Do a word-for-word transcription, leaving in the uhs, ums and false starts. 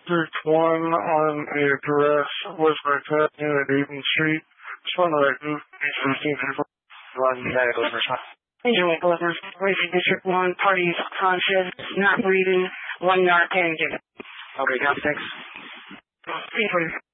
District one on the address Elizabeth Avenue at Eden Street. Just want to like move these routines for one that over time. Enjoy Glover's Racing District one, parties conscious, not breathing, one yard pain given. Okay, got thanks. Feel free.